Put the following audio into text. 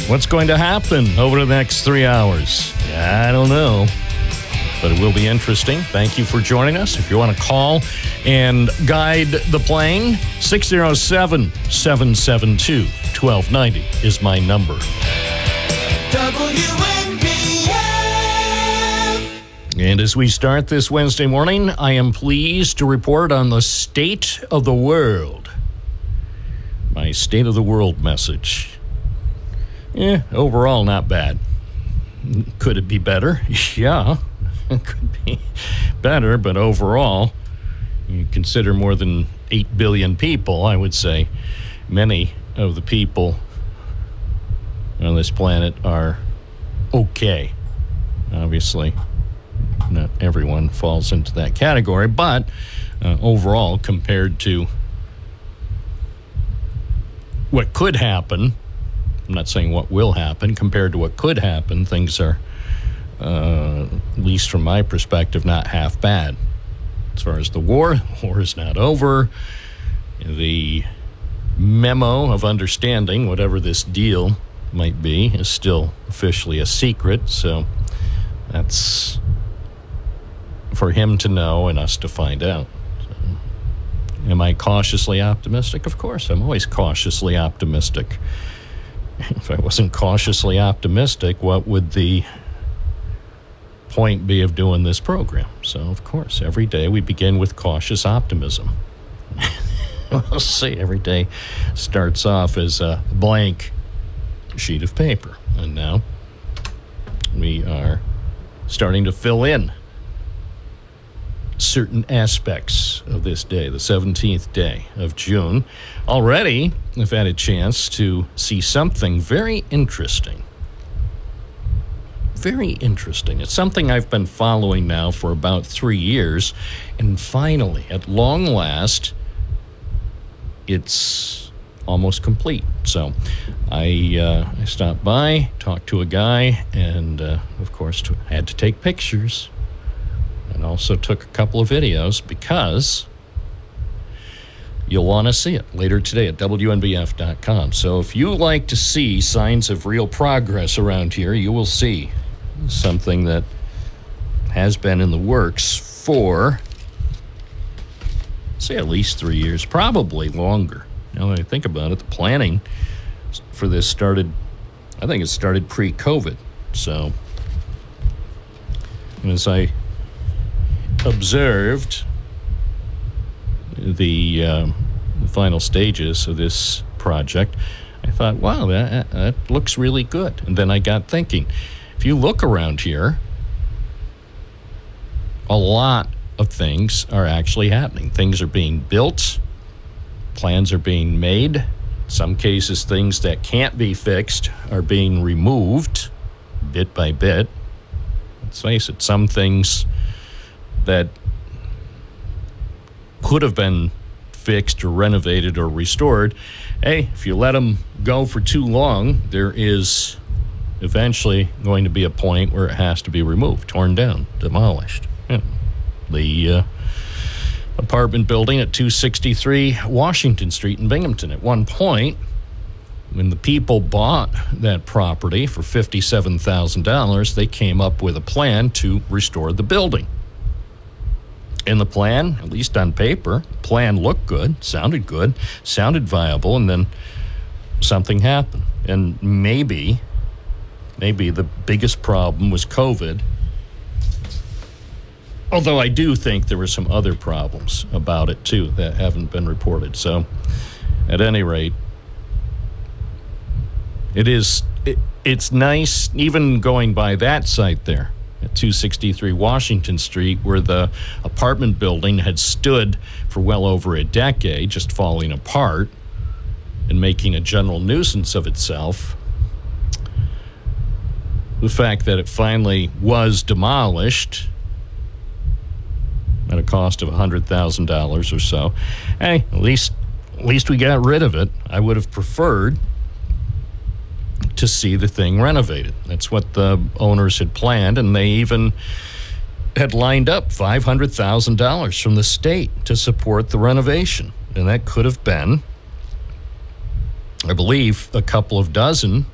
What's going to happen over the next 3 hours? I don't know, but it will be interesting. Thank you for joining us. If you want to call and guide the plane, 607-772-1290 is my number. And as we start this Wednesday morning, I am pleased to report on the state of the world. My state of the world message. Overall, not bad. Could it be better? Yeah, it could be better, but overall, you consider more than 8 billion people, I would say many of the people on this planet are okay. Obviously, not everyone falls into that category, but overall, compared to what could happen, I'm not saying what will happen, compared to what could happen, things are, at least from my perspective, not half bad. As far as the war is not over. The memo of understanding, whatever this deal might be, is still officially a secret, so that's for him to know and us to find out. So, am I cautiously optimistic? Of course, I'm always cautiously optimistic. If I wasn't cautiously optimistic, what would the point be of doing this program? So, of course, every day we begin with cautious optimism. We'll see. Every day starts off as a blank sheet of paper. And now we are starting to fill in certain aspects of this day, the 17th day of June. Already, I've had a chance to see something very interesting. Very interesting. It's something I've been following now for about 3 years, and finally, at long last, it's almost complete. So I stopped by, talked to a guy, and of course had to take pictures. And also took a couple of videos because you'll want to see it later today at WNBF.com. So if you like to see signs of real progress around here, you will see something that has been in the works for, say, at least 3 years, probably longer. Now that I think about it, the planning for this started, I think it started pre-COVID. So as I observed the final stages of this project, I thought, wow, that looks really good. And then I got thinking, if you look around here, a lot of things are actually happening. Things are being built, plans are being made. In some cases, things that can't be fixed are being removed bit by bit. Let's face it, some things that could have been fixed or renovated or restored, hey, if you let them go for too long, there is eventually going to be a point where it has to be removed, torn down, demolished. Yeah. The apartment building at 263 Washington Street in Binghamton. At one point, when the people bought that property for $57,000, they came up with a plan to restore the building. And the plan, at least on paper, plan looked good, sounded viable, and then something happened. And maybe the biggest problem was COVID. Although I do think there were some other problems about it, too, that haven't been reported. So, at any rate, it's nice, even going by that site there, at 263 Washington Street, where the apartment building had stood for well over a decade, just falling apart and making a general nuisance of itself. The fact that it finally was demolished at a cost of $100,000 or so, hey, at least we got rid of it. I would have preferred to see the thing renovated. That's what the owners had planned, and they even had lined up $500,000 from the state to support the renovation. And that could have been, I believe, a couple of dozen